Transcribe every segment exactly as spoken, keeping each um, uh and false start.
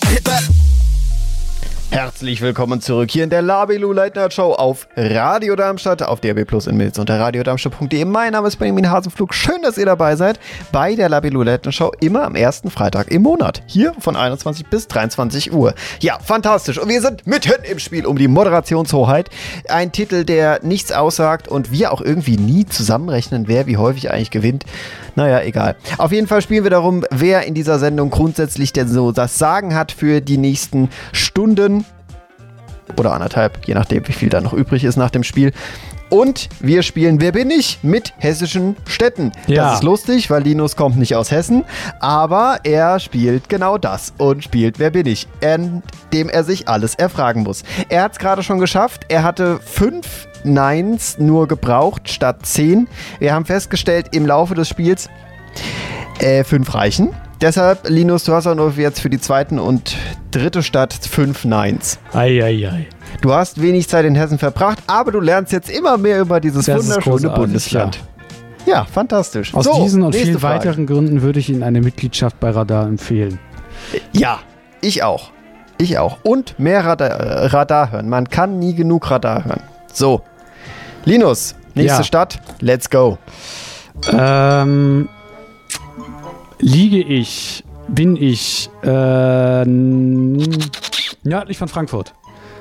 Herzlich willkommen zurück hier in der Labelu Late Night Show auf Radio Darmstadt, auf D A B Plus in Milz unter radio darmstadt punkt de. Mein Name ist Benjamin Hasenflug. Schön, dass ihr dabei seid bei der Labelu Late Night Show, immer am ersten Freitag im Monat. Hier von einundzwanzig bis dreiundzwanzig Uhr. Ja, fantastisch. Und wir sind mitten im Spiel um die Moderationshoheit. Ein Titel, der nichts aussagt und wir auch irgendwie nie zusammenrechnen, wer wie häufig eigentlich gewinnt. Naja, egal. Auf jeden Fall spielen wir darum, wer in dieser Sendung grundsätzlich denn so das Sagen hat für die nächsten Stunden oder anderthalb, je nachdem, wie viel da noch übrig ist nach dem Spiel. Und wir spielen Wer bin ich? Mit hessischen Städten. Ja. Das ist lustig, weil Linus kommt nicht aus Hessen, aber er spielt genau das und spielt Wer bin ich? Indem er sich alles erfragen muss. Er hat es gerade schon geschafft. Er hatte fünf Neins nur gebraucht statt zehn. Wir haben festgestellt im Laufe des Spiels, äh, fünf reichen. Deshalb, Linus, du hast auch nur jetzt für die zweiten und dritte Stadt fünf Neins. Eieiei. Du hast wenig Zeit in Hessen verbracht, aber du lernst jetzt immer mehr über dieses das wunderschöne Bundesland. Ja. ja, fantastisch. Aus so, diesen und vielen Frage. weiteren Gründen würde ich Ihnen eine Mitgliedschaft bei Radar empfehlen. Ja, ich auch. Ich auch. Und mehr Radar, äh, Radar hören. Man kann nie genug Radar hören. So, Linus, nächste ja. Stadt, let's go. Ähm, liege ich, bin ich äh, nördlich von Frankfurt?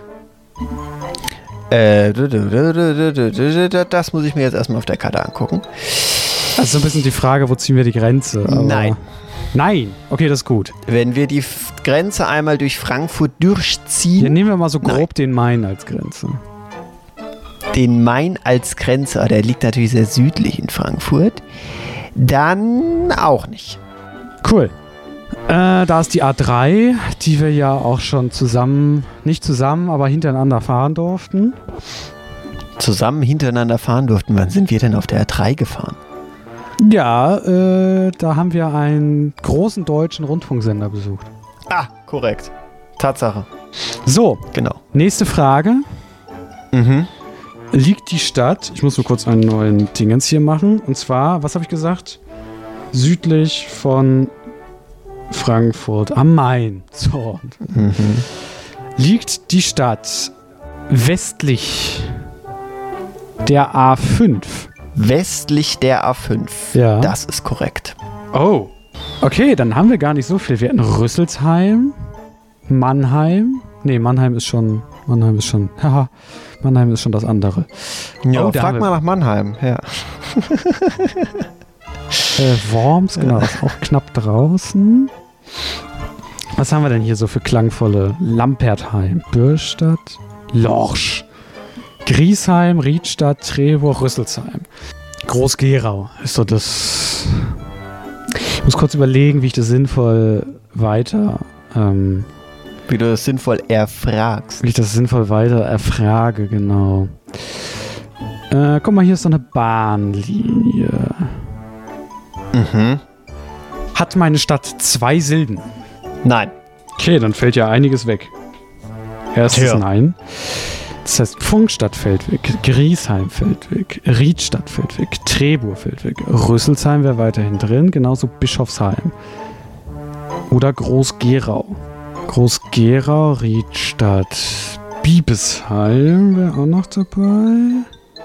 Äh, das muss ich mir jetzt erstmal auf der Karte angucken. Das ist so ein bisschen die Frage, wo ziehen wir die Grenze? Aber Nein. Nein, okay, das ist gut. Wenn wir die F- Grenze einmal durch Frankfurt durchziehen. Dann nehmen wir mal so grob Nein. den Main als Grenze. Den Main als Grenze, der liegt natürlich sehr südlich in Frankfurt. Dann auch nicht. Cool. Äh, da ist die A drei, die wir ja auch schon zusammen, nicht zusammen, aber hintereinander fahren durften. Zusammen hintereinander fahren durften. Wann sind wir denn auf der A drei gefahren? Ja, äh, da haben wir einen großen deutschen Rundfunksender besucht. Ah, korrekt. Tatsache. So, genau. Nächste Frage. Mhm. Liegt die Stadt, ich muss nur kurz einen neuen Dingens hier machen, und zwar, was habe ich gesagt? Südlich von Frankfurt am Main. So. Mhm. Liegt die Stadt westlich der A fünf? Westlich der A fünf. Ja. Das ist korrekt. Oh. Okay, dann haben wir gar nicht so viel. Wir hatten Rüsselsheim, Mannheim. Nee, Mannheim ist schon, Mannheim ist schon, haha, Mannheim ist schon das andere. Ja, oh, frag mal nach Mannheim, ja. äh, Worms, genau, das ist auch knapp draußen. Was haben wir denn hier so für klangvolle? Lampertheim, Bürstadt, Lorsch, Griesheim, Riedstadt, Trevor, Rüsselsheim. Groß-Gerau ist so das... Ich muss kurz überlegen, wie ich das sinnvoll weiter... Ähm, wie du das sinnvoll erfragst. Wie ich das sinnvoll weiter erfrage, genau. Äh, guck mal, hier ist so eine Bahnlinie. Mhm. Hat meine Stadt zwei Silben? Nein. Okay, dann fällt ja einiges weg. Erstes Tja. Nein. Das heißt, Pfungstadt fällt weg, Griesheim fällt weg, Riedstadt fällt weg, Trebur fällt weg, Rüsselsheim wäre weiterhin drin, genauso Bischofsheim. Oder Groß-Gerau. Groß-Gerau, Riedstadt, Biebesheim wäre auch noch dabei.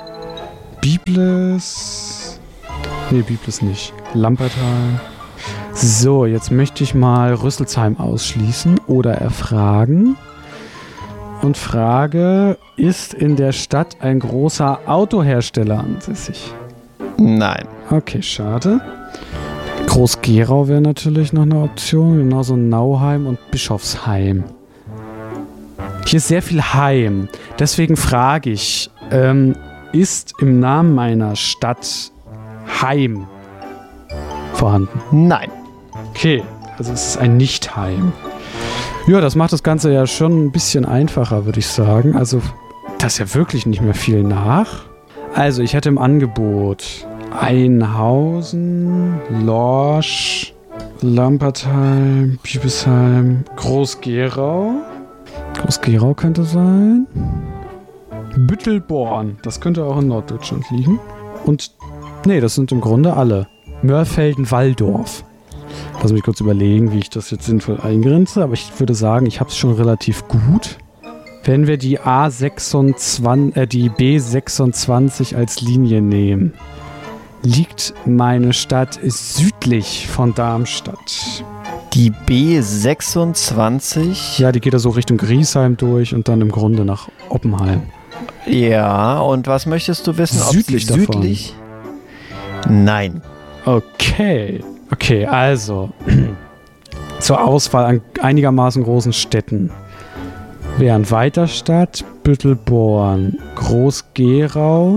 Biblis. Nee, Biblis nicht. Lampertheim. So, jetzt möchte ich mal Rüsselsheim ausschließen oder erfragen. Und frage, ist in der Stadt ein großer Autohersteller ansässig? Nein. Okay, schade. Groß-Gerau wäre natürlich noch eine Option, genauso Nauheim und Bischofsheim. Hier ist sehr viel Heim. Deswegen frage ich, ähm, ist im Namen meiner Stadt Heim vorhanden? Nein. Okay, also es ist ein Nicht-Heim. Ja, das macht das Ganze ja schon ein bisschen einfacher, würde ich sagen. Also, das ist ja wirklich nicht mehr viel nach. Also, ich hätte im Angebot Einhausen, Lorsch, Lampertheim, Biebesheim, Groß-Gerau. Groß-Gerau könnte sein. Büttelborn, das könnte auch in Norddeutschland liegen. Und, nee, das sind im Grunde alle. Mörfelden-Walldorf. Lass mich kurz überlegen, wie ich das jetzt sinnvoll eingrenze. Aber ich würde sagen, ich habe es schon relativ gut. Wenn wir die A sechsundzwanzig, äh, die B sechsundzwanzig als Linie nehmen, liegt meine Stadt südlich von Darmstadt. Die B sechsundzwanzig? Ja, die geht da so Richtung Griesheim durch und dann im Grunde nach Oppenheim. Ja, und was möchtest du wissen? Südlich ob sie davon. Südlich? Nein. Okay. Okay, also zur Auswahl an einigermaßen großen Städten wären Weiterstadt, Büttelborn, Groß-Gerau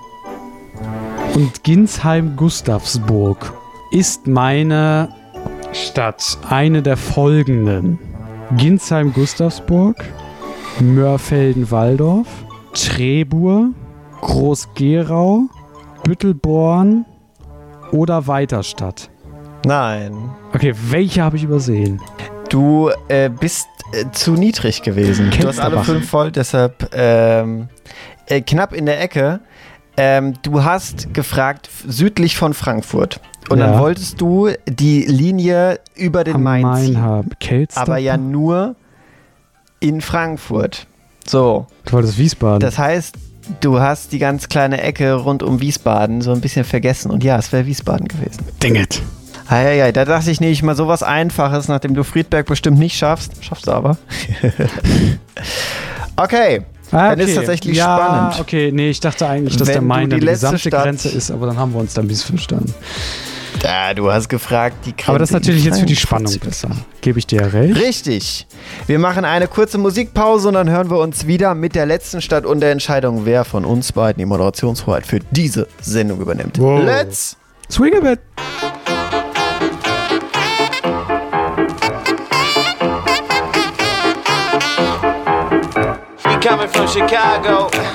und Ginsheim-Gustavsburg. Ist meine Stadt eine der folgenden: Ginsheim-Gustavsburg, Mörfelden-Walldorf, Trebur, Groß-Gerau, Büttelborn oder Weiterstadt? Nein. Okay, welche habe ich übersehen? Du äh, bist äh, zu niedrig gewesen. Du hast alle fünf voll, deshalb ähm, äh, knapp in der Ecke. Ähm, du hast gefragt südlich von Frankfurt. Und Ja. dann wolltest du die Linie über den Am Main Main ziehen. haben. Kelster? Aber ja nur in Frankfurt. So, Du wolltest Wiesbaden. das heißt, du hast die ganz kleine Ecke rund um Wiesbaden so ein bisschen vergessen. Und ja, es wäre Wiesbaden gewesen. Dang it. Eieiei, da dachte ich nicht mal sowas Einfaches, nachdem du Friedberg bestimmt nicht schaffst. Schaffst du aber. Okay, Ah, dann ist tatsächlich ja, spannend. okay, nee, ich dachte eigentlich, dass Wenn der du Main die die letzte gesamte Stadt- Grenze ist, aber dann haben wir uns da ein bisschen verstanden. Ja, du hast gefragt, die Grenze Aber das ist natürlich in jetzt für die Frankfurt. Spannung besser. Gebe ich dir ja recht. Richtig. Wir machen eine kurze Musikpause und dann hören wir uns wieder mit der letzten Stadt und der Entscheidung, wer von uns beiden die Moderationshoheit für diese Sendung übernimmt. Wow. Let's Swing a bit. We coming from Chicago,